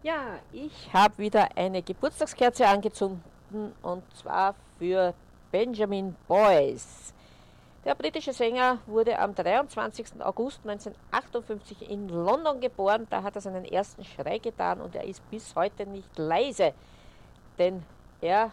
Ja, ich habe wieder eine Geburtstagskerze angezündet und zwar für Benjamin Boyce. Der britische Sänger wurde am 23. August 1958 in London geboren. Da hat er seinen ersten Schrei getan und er ist bis heute nicht leise, denn er